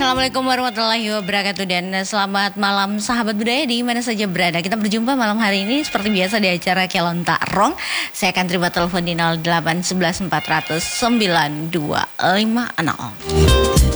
Assalamualaikum warahmatullahi wabarakatuh dan selamat malam sahabat budaya di mana saja berada. Kita berjumpa malam hari ini seperti biasa di acara Kelontak Rong. Saya akan terima telepon di 08 11 400 925 60.